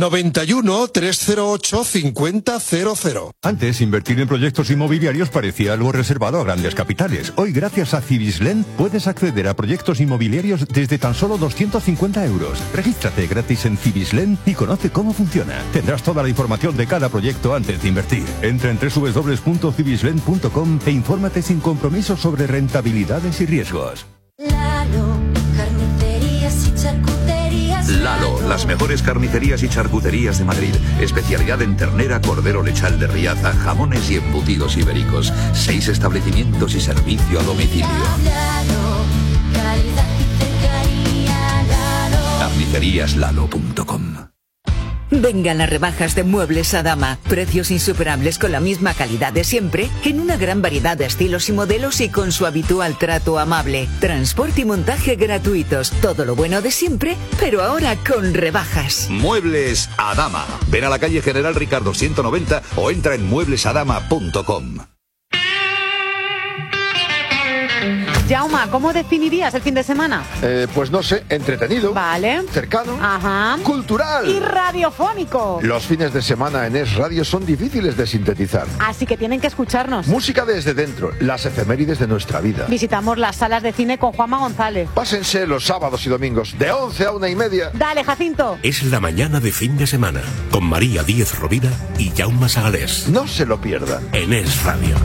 91 308 5000. Antes, invertir en proyectos inmobiliarios parecía algo reservado a grandes capitales. Hoy, gracias a Cibislen, puedes acceder a proyectos inmobiliarios desde tan solo 250 euros. Regístrate gratis en Cibislen y conoce cómo funciona. Tendrás toda la información de cada proyecto antes de invertir. Entra en www.cibislen.com e infórmate sin compromiso sobre rentabilidades y riesgos. Lalo, las mejores carnicerías y charcuterías de Madrid. Especialidad en ternera, cordero lechal de Riaza, jamones y embutidos ibéricos. 6 establecimientos y servicio a domicilio. Carniceríaslalo.com. Vengan las rebajas de Muebles Adama. Precios insuperables con la misma calidad de siempre, en una gran variedad de estilos y modelos y con su habitual trato amable. Transporte y montaje gratuitos. Todo lo bueno de siempre, pero ahora con rebajas. Muebles Adama. Ven a la calle General Ricardo 190 o entra en mueblesadama.com. Jauma, ¿cómo definirías el fin de semana? Pues no sé, entretenido. Vale. Cercano. Ajá. Cultural. Y radiofónico. Los fines de semana en Es Radio son difíciles de sintetizar. Así que tienen que escucharnos. Música desde dentro, las efemérides de nuestra vida. Visitamos las salas de cine con Juanma González. Pásense los sábados y domingos de 11 a 1:30. Dale, Jacinto. Es la mañana de fin de semana con María Díez Rovira y Jaume Sagalés. No se lo pierdan. En Es Radio.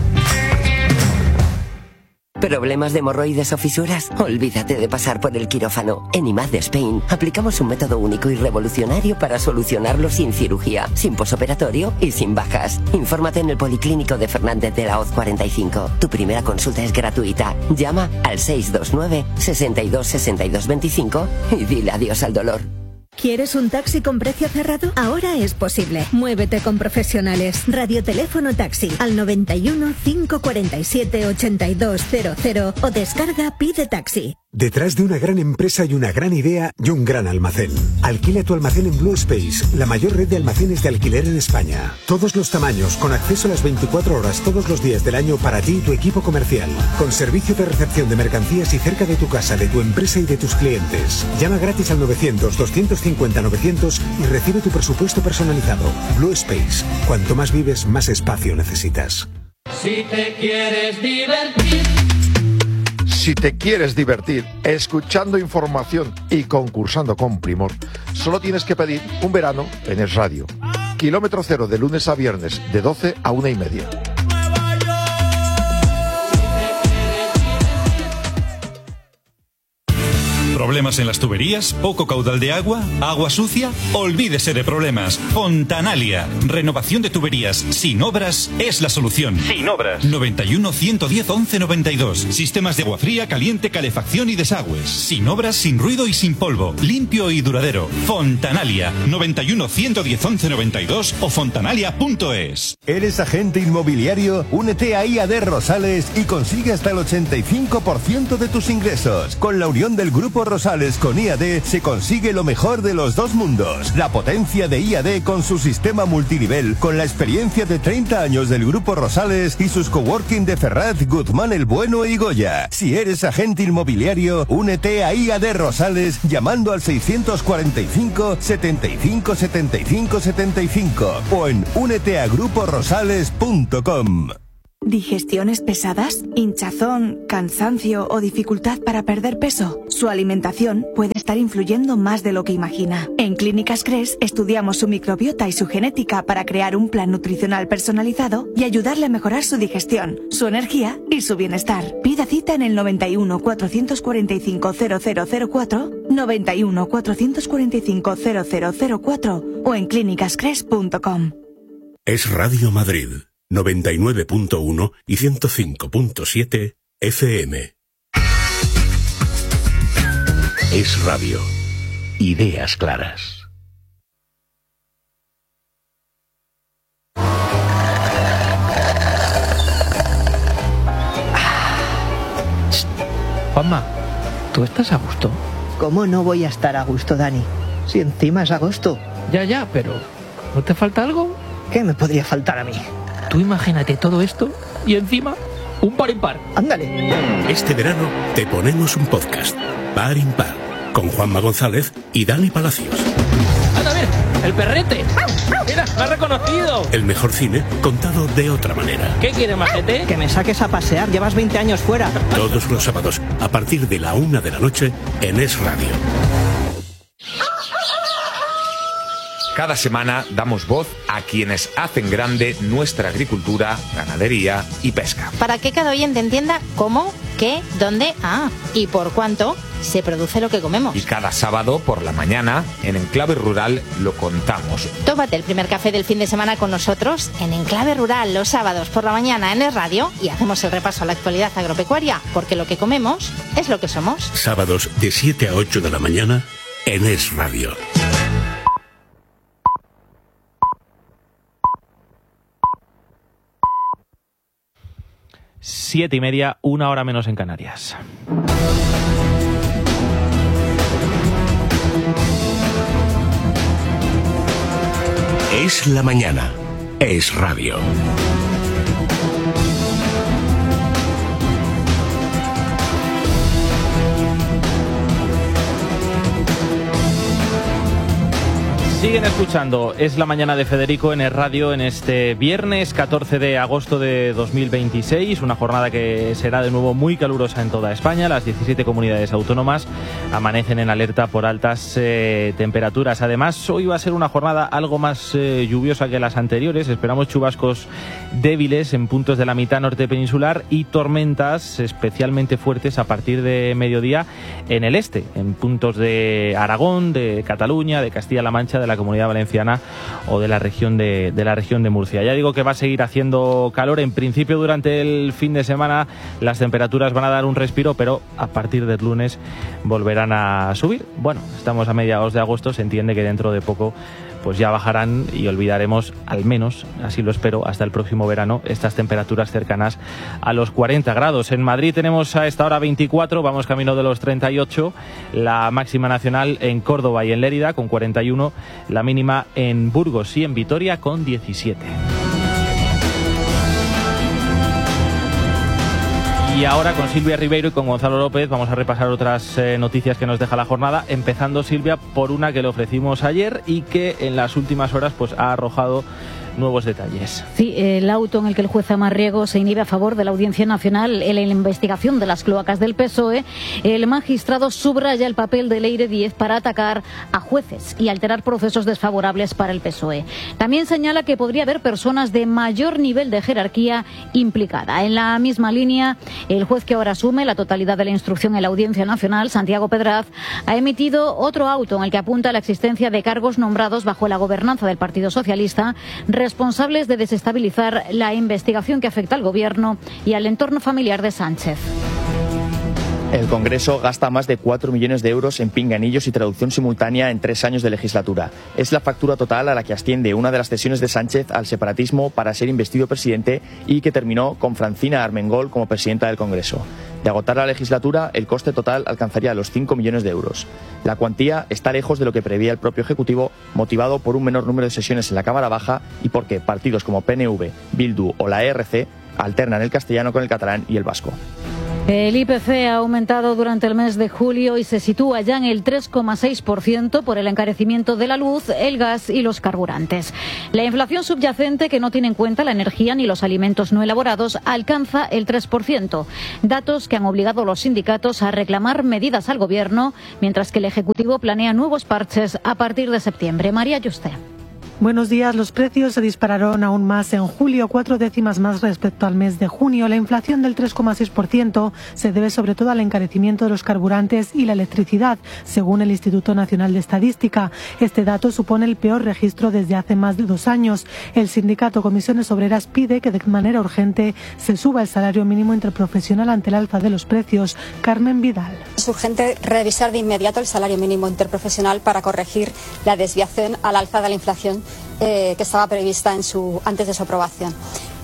¿Problemas de hemorroides o fisuras? Olvídate de pasar por el quirófano. En IMAD de Spain aplicamos un método único y revolucionario para solucionarlo sin cirugía, sin posoperatorio y sin bajas. Infórmate en el Policlínico de Fernández de la Hoz 45. Tu primera consulta es gratuita. Llama al 629 62 62 25 y dile adiós al dolor. ¿Quieres un taxi con precio cerrado? Ahora es posible. Muévete con profesionales. Radioteléfono taxi al 91 547 8200 o descarga Pide Taxi. Detrás de una gran empresa hay una gran idea y un gran almacén. Alquila tu almacén en Blue Space, la mayor red de almacenes de alquiler en España. Todos los tamaños, con acceso a las 24 horas todos los días del año para ti y tu equipo comercial. Con servicio de recepción de mercancías y cerca de tu casa, de tu empresa y de tus clientes. Llama gratis al 900-250-900 y recibe tu presupuesto personalizado. Blue Space. Cuanto más vives, más espacio necesitas. Si te quieres divertir. Si te quieres divertir escuchando información y concursando con primor, solo tienes que pedir un verano en Es Radio. Kilómetro cero de lunes a viernes, de 12 a 1:30. ¿Problemas en las tuberías? ¿Poco caudal de agua? ¿Agua sucia? Olvídese de problemas. Fontanalia. Renovación de tuberías sin obras es la solución. Sin obras. 91 110 11 92. Sistemas de agua fría, caliente, calefacción y desagües. Sin obras, sin ruido y sin polvo. Limpio y duradero. Fontanalia. 91 110 11 92 o fontanalia.es. ¿Eres agente inmobiliario? Únete a IAD Rosales y consigue hasta el 85% de tus ingresos. Con la unión del Grupo Rosales con IAD se consigue lo mejor de los dos mundos. La potencia de IAD con su sistema multinivel, con la experiencia de 30 años del Grupo Rosales y sus coworking de Ferraz, Guzmán el Bueno y Goya. Si eres agente inmobiliario, únete a IAD Rosales llamando al 645 75 75 75 o en úneteagruporosales.com. ¿Digestiones pesadas? ¿Hinchazón, cansancio o dificultad para perder peso? Su alimentación puede estar influyendo más de lo que imagina. En Clínicas Cres estudiamos su microbiota y su genética para crear un plan nutricional personalizado y ayudarle a mejorar su digestión, su energía y su bienestar. Pida cita en el 91 445 0004, 91 445 0004 o en clínicascres.com. Es Radio Madrid. 99.1 y 105.7 FM. Es Radio. Ideas claras. Juanma, ¿tú estás a gusto? ¿Cómo no voy a estar a gusto, Dani? Si encima es agosto. Ya, pero ¿no te falta algo? ¿Qué me podría faltar a mí? Tú imagínate todo esto y encima un par impar. Ándale. Este verano te ponemos un podcast, Par Impar, con Juanma González y Dani Palacios. ¡Anda, a ver! ¡El perrete! ¡Mira, me ha reconocido! El mejor cine contado de otra manera. ¿Qué quiere, majete? Que me saques a pasear, llevas 20 años fuera. Todos los sábados, a partir de la 1 de la noche, en Es Radio. Cada semana damos voz a quienes hacen grande nuestra agricultura, ganadería y pesca. Para que cada oyente entienda cómo, qué, dónde, y por cuánto se produce lo que comemos. Y cada sábado por la mañana, en Enclave Rural, lo contamos. Tómate el primer café del fin de semana con nosotros en Enclave Rural los sábados por la mañana en Es Radio y hacemos el repaso a la actualidad agropecuaria, porque lo que comemos es lo que somos. Sábados de 7 a 8 de la mañana en Es Radio. Siete y media, 1 hora menos en Canarias. Es la mañana. Es Radio. Siguen escuchando Es la mañana de Federico en Es Radio en este viernes 14 de agosto de 2026, una jornada que será de nuevo muy calurosa en toda España. Las 17 comunidades autónomas amanecen en alerta por altas temperaturas. Además, hoy va a ser una jornada algo más lluviosa que las anteriores. Esperamos chubascos débiles en puntos de la mitad norte peninsular y tormentas especialmente fuertes a partir de mediodía en el este, en puntos de Aragón, de Cataluña, de Castilla-La Mancha, de la Comunidad Valenciana o de la región de Murcia. Ya digo que va a seguir haciendo calor. En principio, durante el fin de semana las temperaturas van a dar un respiro, pero a partir del lunes volverán a subir. Bueno, estamos a mediados de agosto, se entiende que dentro de poco pues ya bajarán y olvidaremos, al menos, así lo espero, hasta el próximo verano, estas temperaturas cercanas a los 40 grados. En Madrid tenemos a esta hora 24, vamos camino de los 38, la máxima nacional en Córdoba y en Lérida con 41, la mínima en Burgos y en Vitoria con 17. Y ahora con Silvia Ribeiro y con Gonzalo López vamos a repasar otras noticias que nos deja la jornada, empezando, Silvia, por una que le ofrecimos ayer y que en las últimas horas pues ha arrojado nuevos detalles. Sí, el auto en el que el juez Amarriego se inhibe a favor de la Audiencia Nacional en la investigación de las cloacas del PSOE, el magistrado subraya el papel de Leire Díez para atacar a jueces y alterar procesos desfavorables para el PSOE. También señala que podría haber personas de mayor nivel de jerarquía implicada. En la misma línea, el juez que ahora asume la totalidad de la instrucción en la Audiencia Nacional, Santiago Pedraz, ha emitido otro auto en el que apunta a la existencia de cargos nombrados bajo la gobernanza del Partido Socialista, responsables de desestabilizar la investigación que afecta al Gobierno y al entorno familiar de Sánchez. El Congreso gasta más de 4 millones de euros en pinganillos y traducción simultánea en 3 años de legislatura. Es la factura total a la que asciende una de las cesiones de Sánchez al separatismo para ser investido presidente y que terminó con Francina Armengol como presidenta del Congreso. De agotar la legislatura, el coste total alcanzaría los 5 millones de euros. La cuantía está lejos de lo que preveía el propio Ejecutivo, motivado por un menor número de sesiones en la Cámara Baja y porque partidos como PNV, Bildu o la ERC alternan el castellano con el catalán y el vasco. El IPC ha aumentado durante el mes de julio y se sitúa ya en el 3,6% por el encarecimiento de la luz, el gas y los carburantes. La inflación subyacente, que no tiene en cuenta la energía ni los alimentos no elaborados, alcanza el 3%. Datos que han obligado a los sindicatos a reclamar medidas al Gobierno, mientras que el Ejecutivo planea nuevos parches a partir de septiembre. María Yuste. Buenos días. Los precios se dispararon aún más en julio, 4 décimas más respecto al mes de junio. La inflación del 3,6% se debe sobre todo al encarecimiento de los carburantes y la electricidad, según el Instituto Nacional de Estadística. Este dato supone el peor registro desde hace más de 2 años. El sindicato Comisiones Obreras pide que de manera urgente se suba el salario mínimo interprofesional ante el alza de los precios. Carmen Vidal. Es urgente revisar de inmediato el salario mínimo interprofesional para corregir la desviación al alza de la inflación que estaba prevista antes de su aprobación.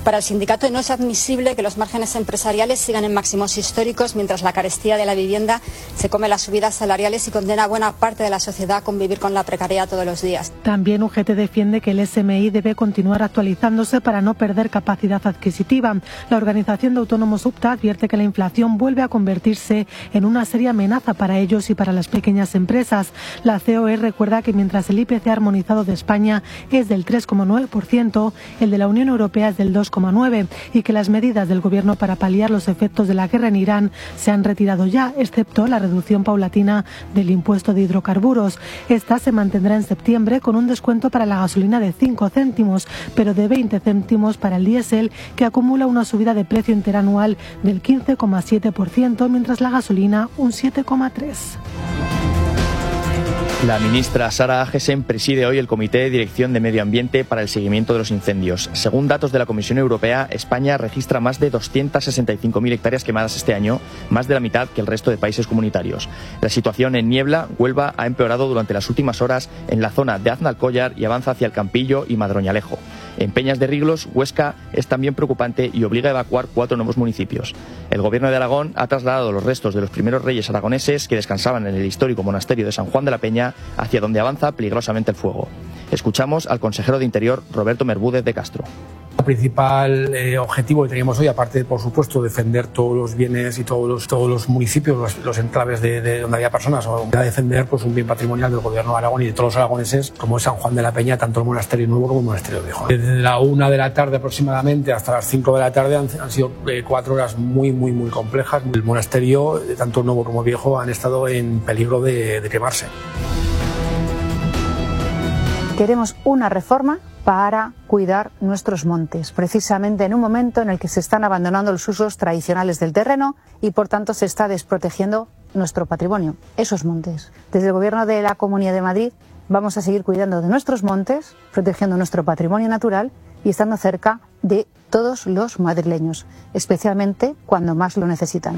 Para el sindicato no es admisible que los márgenes empresariales sigan en máximos históricos mientras la carestía de la vivienda se come las subidas salariales y condena a buena parte de la sociedad a convivir con la precariedad todos los días. También UGT defiende que el SMI debe continuar actualizándose para no perder capacidad adquisitiva. La organización de autónomos UPTA advierte que la inflación vuelve a convertirse en una seria amenaza para ellos y para las pequeñas empresas. La COE recuerda que mientras el IPC armonizado de España es del 3,9%, el de la Unión Europea es del 2,9% y que las medidas del Gobierno para paliar los efectos de la guerra en Irán se han retirado ya, excepto la reducción paulatina del impuesto de hidrocarburos. Esta se mantendrá en septiembre con un descuento para la gasolina de 5 céntimos, pero de 20 céntimos para el diésel, que acumula una subida de precio interanual del 15,7%, mientras la gasolina un 7,3%. La ministra Sara Agesen preside hoy el Comité de Dirección de Medio Ambiente para el seguimiento de los incendios. Según datos de la Comisión Europea, España registra más de 265.000 hectáreas quemadas este año, más de la mitad que el resto de países comunitarios. La situación en Niebla, Huelva, ha empeorado durante las últimas horas en la zona de Aznalcóllar y avanza hacia el Campillo y Madroñalejo. En Peñas de Riglos, Huesca, es también preocupante y obliga a evacuar 4 nuevos municipios. El Gobierno de Aragón ha trasladado los restos de los primeros reyes aragoneses que descansaban en el histórico monasterio de San Juan de la Peña hacia donde avanza peligrosamente el fuego. Escuchamos al consejero de Interior, Roberto Merbúdez de Castro. El principal objetivo que teníamos hoy, aparte de, por supuesto, defender todos los bienes y todos los municipios, los enclaves de donde había personas, o defender pues, un bien patrimonial del Gobierno de Aragón y de todos los aragoneses, como es San Juan de la Peña, tanto el monasterio nuevo como el monasterio viejo. Desde la 1 de la tarde aproximadamente hasta las 5 de la tarde han sido 4 horas muy complejas. El monasterio, tanto nuevo como viejo, han estado en peligro de quemarse. Queremos una reforma para cuidar nuestros montes, precisamente en un momento en el que se están abandonando los usos tradicionales del terreno y por tanto se está desprotegiendo nuestro patrimonio, esos montes. Desde el Gobierno de la Comunidad de Madrid vamos a seguir cuidando de nuestros montes, protegiendo nuestro patrimonio natural y estando cerca de todos los madrileños, especialmente cuando más lo necesitan.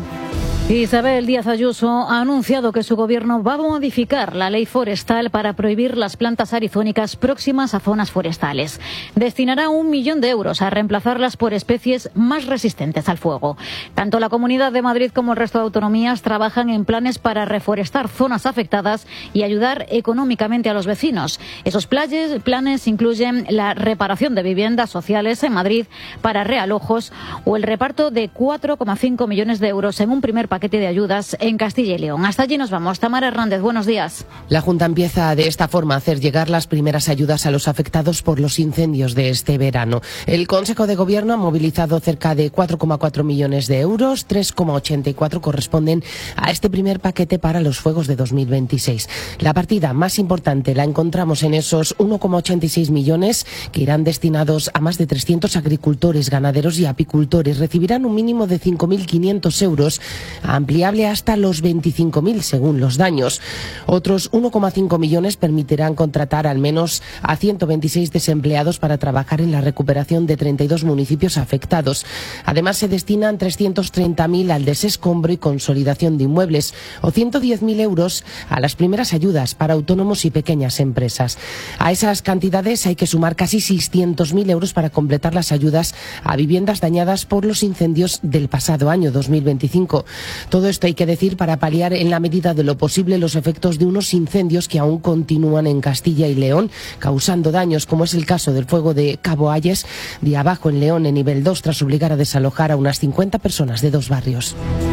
Isabel Díaz Ayuso ha anunciado que su gobierno va a modificar la ley forestal para prohibir las plantas arizónicas próximas a zonas forestales. Destinará 1 millón de euros a reemplazarlas por especies más resistentes al fuego. Tanto la Comunidad de Madrid como el resto de autonomías trabajan en planes para reforestar zonas afectadas y ayudar económicamente a los vecinos. Esos planes incluyen la reparación de viviendas sociales en Madrid para realojos o el reparto de 4,5 millones de euros en un primer paquete de ayudas en Castilla y León. Hasta allí nos vamos. Tamara Hernández, buenos días. La Junta empieza de esta forma a hacer llegar las primeras ayudas a los afectados por los incendios de este verano. El Consejo de Gobierno ha movilizado cerca de 4,4 millones de euros, 3,84 corresponden a este primer paquete para los fuegos de 2026. La partida más importante la encontramos en esos 1,86 millones que irán destinados a más de 300 agricultores, ganaderos y apicultores. Recibirán un mínimo de 5.500 euros, ampliable hasta los 25.000 según los daños. Otros 1,5 millones permitirán contratar al menos a 126 desempleados para trabajar en la recuperación de 32 municipios afectados. Además, se destinan 330.000 al desescombro y consolidación de inmuebles o 110.000 euros a las primeras ayudas para autónomos y pequeñas empresas. A esas cantidades hay que sumar casi 600.000 euros para completar las ayudas a viviendas dañadas por los incendios del pasado año 2025. Todo esto hay que decir para paliar en la medida de lo posible los efectos de unos incendios que aún continúan en Castilla y León, causando daños, como es el caso del fuego de Cabo Ayes, de abajo en León en nivel 2, tras obligar a desalojar a unas 50 personas de 2 barrios.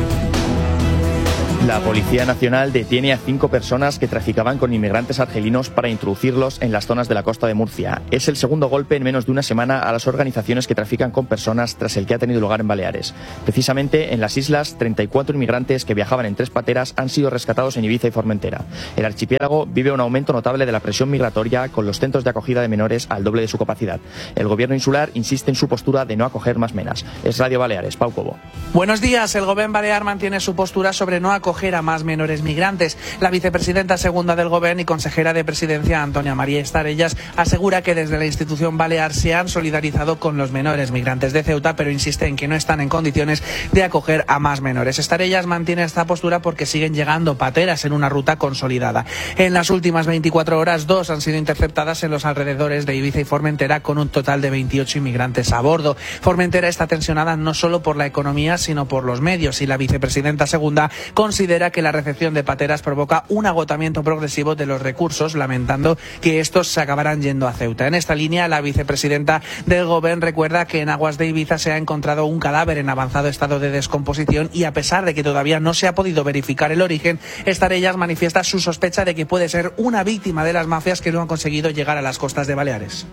La Policía Nacional detiene a 5 personas que traficaban con inmigrantes argelinos para introducirlos en las zonas de la costa de Murcia. Es el segundo golpe en menos de una semana a las organizaciones que trafican con personas tras el que ha tenido lugar en Baleares. Precisamente en las islas, 34 inmigrantes que viajaban en 3 pateras han sido rescatados en Ibiza y Formentera. El archipiélago vive un aumento notable de la presión migratoria, con los centros de acogida de menores al doble de su capacidad. El gobierno insular insiste en su postura de no acoger más menas. Es Radio Baleares, Pau Cobo. Buenos días. El gobierno balear mantiene su postura sobre no acoger acoger a más menores migrantes. La vicepresidenta segunda del Gobierno y consejera de Presidencia, Antonia María Estarellas, asegura que desde la institución balear se han solidarizado con los menores migrantes de Ceuta, pero insiste en que no están en condiciones de acoger a más menores. Estarellas mantiene esta postura porque siguen llegando pateras en una ruta consolidada. En las últimas 24 horas, 2 han sido interceptadas en los alrededores de Ibiza y Formentera, con un total de 28 inmigrantes a bordo. Formentera está tensionada no solo por la economía, sino por los medios, y la vicepresidenta segunda considera que la recepción de pateras provoca un agotamiento progresivo de los recursos, lamentando que estos se acabarán yendo a Ceuta. En esta línea, la vicepresidenta del Gobierno recuerda que en aguas de Ibiza se ha encontrado un cadáver en avanzado estado de descomposición y, a pesar de que todavía no se ha podido verificar el origen, Estarellas manifiesta su sospecha de que puede ser una víctima de las mafias que no han conseguido llegar a las costas de Baleares.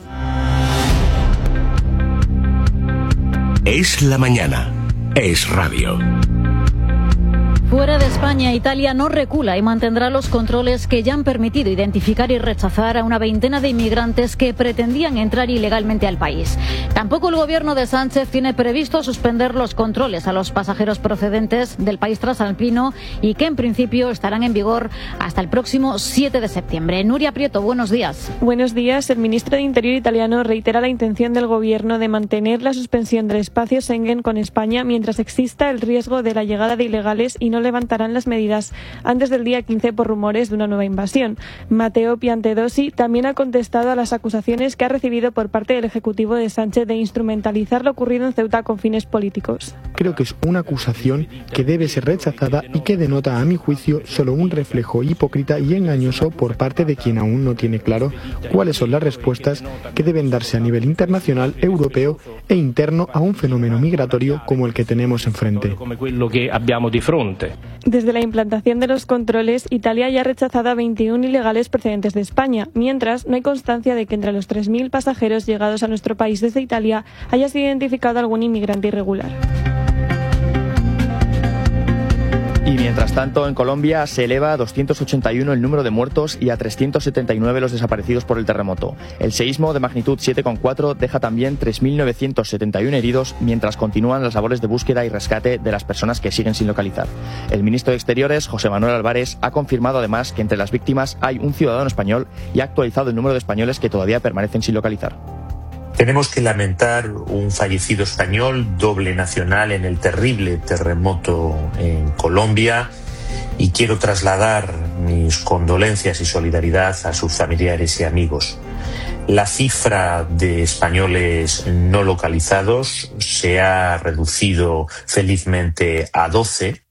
Es la mañana. Es radio. Fuera de España, Italia no recula y mantendrá los controles que ya han permitido identificar y rechazar a una veintena de inmigrantes que pretendían entrar ilegalmente al país. Tampoco el gobierno de Sánchez tiene previsto suspender los controles a los pasajeros procedentes del país transalpino y que en principio estarán en vigor hasta el próximo 7 de septiembre. Nuria Prieto, buenos días. Buenos días. El ministro de Interior italiano reitera la intención del gobierno de mantener la suspensión del espacio Schengen con España mientras exista el riesgo de la llegada de ilegales y no levantarán las medidas antes del día 15 por rumores de una nueva invasión. Matteo Piantedosi también ha contestado a las acusaciones que ha recibido por parte del Ejecutivo de Sánchez de instrumentalizar lo ocurrido en Ceuta con fines políticos. Creo que es una acusación que debe ser rechazada y que denota, a mi juicio, solo un reflejo hipócrita y engañoso por parte de quien aún no tiene claro cuáles son las respuestas que deben darse a nivel internacional, europeo e interno a un fenómeno migratorio como el que tenemos enfrente. Desde la implantación de los controles, Italia ya ha rechazado a 21 ilegales procedentes de España, mientras no hay constancia de que entre los 3.000 pasajeros llegados a nuestro país desde Italia haya sido identificado algún inmigrante irregular. Y mientras tanto, en Colombia se eleva a 281 el número de muertos y a 379 los desaparecidos por el terremoto. El seísmo de magnitud 7,4 deja también 3.971 heridos, mientras continúan las labores de búsqueda y rescate de las personas que siguen sin localizar. El ministro de Exteriores, José Manuel Álvarez, ha confirmado además que entre las víctimas hay un ciudadano español y ha actualizado el número de españoles que todavía permanecen sin localizar. Tenemos que lamentar un fallecido español, doble nacional, en el terrible terremoto en Colombia, y quiero trasladar mis condolencias y solidaridad a sus familiares y amigos. La cifra de españoles no localizados se ha reducido felizmente a 12,